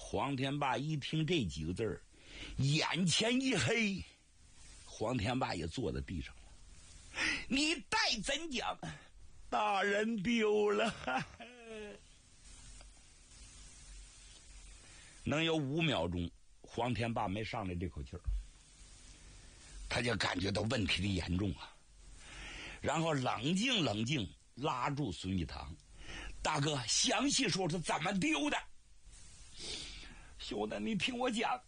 黄天霸一听这几个字儿，眼前一黑，黄天霸也坐在地上了。你待怎讲？大人丢了。能有5秒钟，黄天霸没上来这口气儿，他就感觉到问题的严重啊。然后冷静冷静，拉住孙玉堂，大哥，详细说说怎么丢的。兄弟，你听我讲，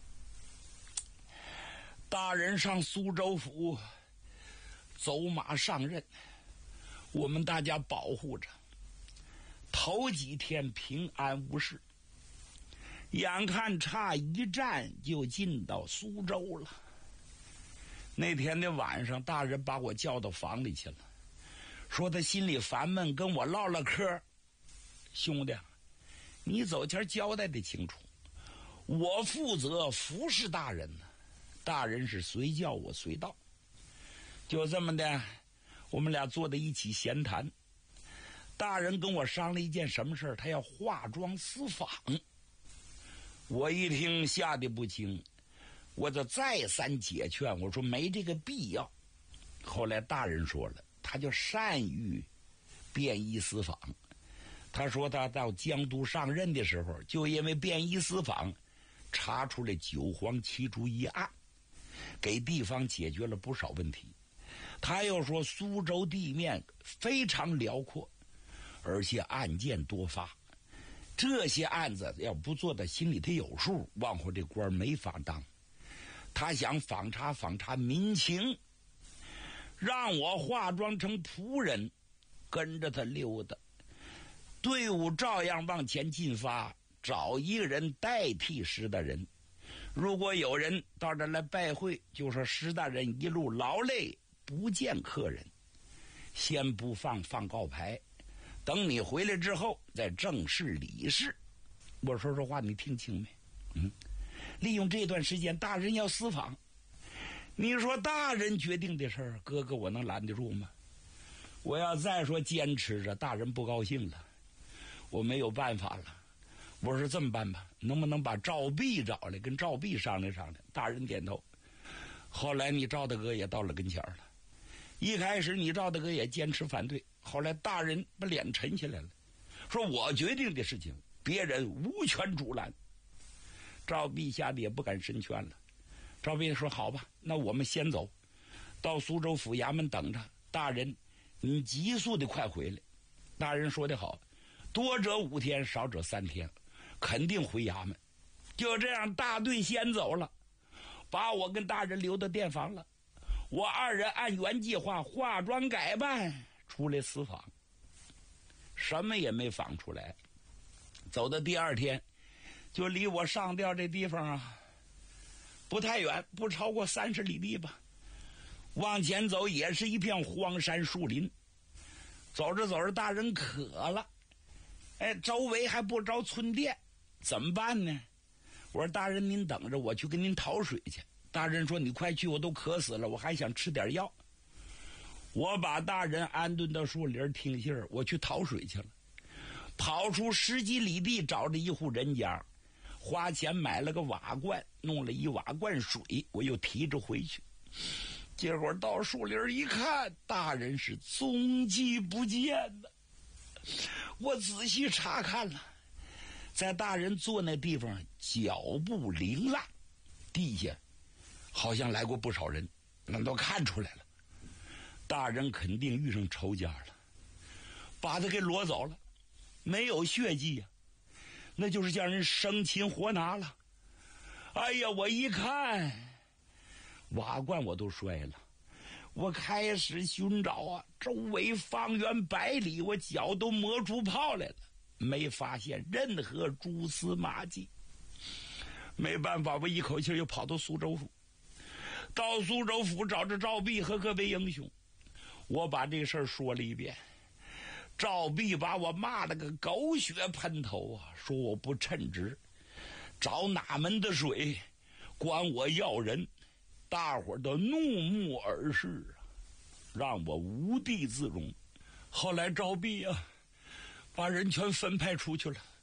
大人上苏州府走马上任，我们大家保护着，头几天平安无事，眼看差一站就进到苏州了。那天的晚上，大人把我叫到房里去了，说他心里烦闷，跟我唠唠嗑。兄弟，你走前交代的清楚，我负责服侍大人呢，大人是随叫我随到。就这么的，我们俩坐在一起闲谈。大人跟我商量一件什么事儿，他要化妆私访。我一听吓得不轻，我就再三解劝，我说没这个必要。后来大人说了，他就善于便衣私访。他说他到江都上任的时候，就因为便衣私访查出了9黄7朱一案，给地方解决了不少问题。他又说苏州地面非常辽阔，而且案件多发，这些案子要不做的心里头有数，往后这官没法当。他想访查访查民情，让我化妆成仆人跟着他溜达，队伍照样往前进发，找一个人代替石大人。如果有人到这来拜会，就说石大人一路劳累不见客人，先不放告牌，等你回来之后再正式理事。我说说话你听清没？利用这段时间大人要私访，你说大人决定的事儿，哥哥我能拦得住吗？我要再说坚持着，大人不高兴了，我没有办法了。我说这么办吧，能不能把赵弼找来，跟赵弼商量商量？大人点头。后来你赵大哥也到了跟前了，一开始你赵大哥也坚持反对，后来大人把脸沉下来了，说我决定的事情别人无权阻拦。赵弼吓得也不敢伸拳了。赵弼说好吧，那我们先走，到苏州府衙门等着，大人你急速的快回来。大人说的好，多则5天，少则3天，肯定回衙门。就这样，大队先走了，把我跟大人留到店房了。我2人按原计划化妆改扮出来私访，什么也没访出来。走到第2天，就离我上吊这地方啊不太远，不超过30里地吧。往前走也是一片荒山树林。走着走着，大人渴了，周围还不着村店，怎么办呢？我说大人您等着，我去给您讨水去。大人说你快去，我都渴死了，我还想吃点药。我把大人安顿到树林听信儿，我去讨水去了。跑出10几里地，找着一户人家，花钱买了个瓦罐，弄了1瓦罐水，我又提着回去。结果到树林一看，大人是踪迹不见的。我仔细查看了，在大人坐那地方脚步凌乱，地下好像来过不少人，那都看出来了。大人肯定遇上仇家了，把他给掳走了，没有血迹呀，那就是叫人生擒活拿了。哎呀，我一看瓦罐我都摔了，我开始寻找啊，周围方圆100里，我脚都磨出泡来了，没发现任何蛛丝马迹。没办法，我一口气又跑到苏州府。到苏州府找着赵弼和各位英雄，我把这事儿说了一遍。赵弼把我骂了个狗血喷头啊，说我不称职，找哪门的水，管我要人，大伙儿都怒目而视啊，让我无地自容。后来赵弼啊，把人全分派出去了。